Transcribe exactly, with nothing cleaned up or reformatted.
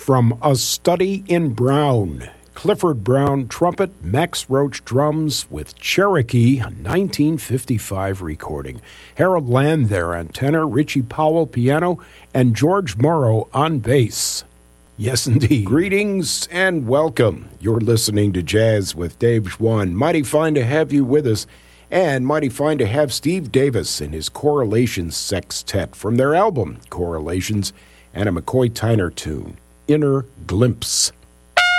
From A Study in Brown, Clifford Brown trumpet, Max Roach drums with Cherokee, a nineteen fifty-five recording. Harold Land there on tenor, Richie Powell piano, and George Morrow on bass. Yes, indeed. Greetings and welcome. You're listening to Jazz with Dave Schwann. Mighty fine to have you with us, and mighty fine to have Steve Davis and his Correlations Sextet from their album, Correlations, and a McCoy Tyner tune, Inner Glimpse.